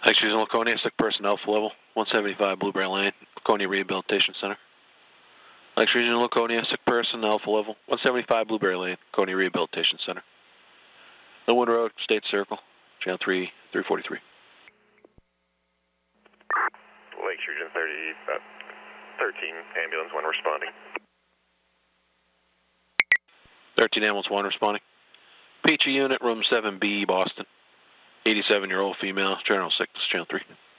Lakes Region Laconia, sick person, Alpha Level, 175 Blueberry Lane, Laconia Rehabilitation Center. Lakes Region Laconia, sick person, Alpha Level, 175 Blueberry Lane, Laconia Rehabilitation Center. Linwood Road, State Circle, Channel 343. Lakes Region 13, ambulance 1 responding. 13 ambulance 1 responding. Peachy unit, room 7B, Boston. 87-year-old female, General 6, Channel 3.